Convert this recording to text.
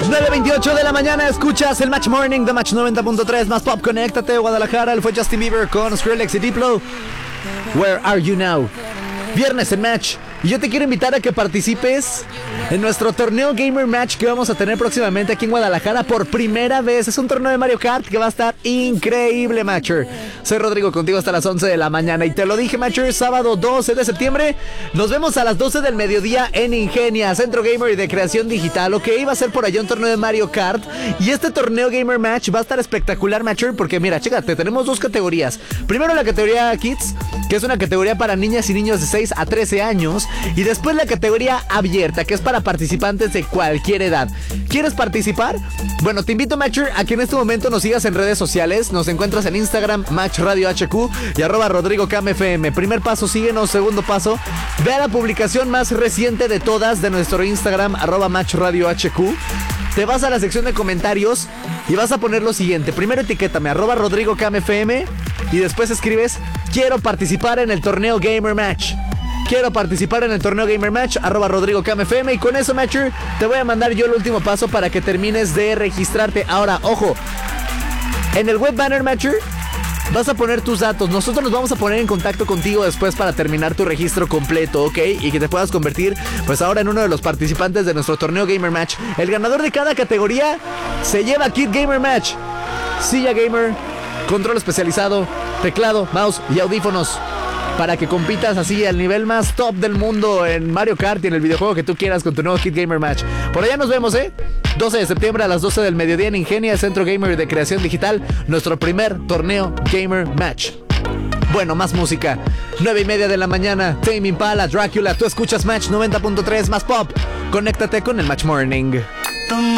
9:28 de la mañana, escuchas el Match Morning de Match 90.3 más pop. Conéctate, Guadalajara. Él fue Justin Bieber con Skrillex y Diplo. Where are you now? Viernes en Match. Y yo te quiero invitar a que participes en nuestro torneo Gamer Match que vamos a tener próximamente aquí en Guadalajara por primera vez. Es un torneo de Mario Kart que va a estar increíble, Matcher. Soy Rodrigo, contigo hasta las 11 de la mañana. Y te lo dije, Matcher, sábado 12 de septiembre. Nos vemos a las 12 del mediodía en Ingenia, Centro Gamer y de Creación Digital. Ok, va a ser por allá un torneo de Mario Kart. Y este torneo Gamer Match va a estar espectacular, Matcher, porque mira, chécate, tenemos dos categorías. Primero la categoría Kids, que es una categoría para niñas y niños de 6 a 13 años. Y después la categoría abierta, que es para participantes de cualquier edad. ¿Quieres participar? Bueno, te invito, Matcher, a que en este momento nos sigas en redes sociales. Nos encuentras en Instagram, Match Radio HQ y @RodrigoCamFM. Primer paso, síguenos. Segundo paso, ve a la publicación más reciente de todas de nuestro Instagram, @Match Radio HQ. Te vas a la sección de comentarios y vas a poner lo siguiente. Primero etiquétame, @RodrigoCamFM, y después escribes: quiero participar en el torneo Gamer Match. Quiero participar en el torneo Gamer Match, @RodrigoCamFM. Y con eso, Matcher, te voy a mandar yo el último paso para que termines de registrarte. Ahora, ojo, en el web banner, Matcher, vas a poner tus datos. Nosotros nos vamos a poner en contacto contigo después para terminar tu registro completo, ¿ok? Y que te puedas convertir, pues ahora, en uno de los participantes de nuestro torneo Gamer Match. El ganador de cada categoría se lleva Kit Gamer Match, silla gamer, control especializado, teclado, mouse y audífonos, para que compitas así al nivel más top del mundo en Mario Kart y en el videojuego que tú quieras con tu nuevo Kit Gamer Match. Por allá nos vemos, 12 de septiembre a las 12 del mediodía en Ingenia, Centro Gamer de Creación Digital, nuestro primer torneo Gamer Match. Bueno, más música. 9:30 de la mañana, Tame Impala, Dracula. Tú escuchas Match 90.3 más pop. Conéctate con el Match Morning.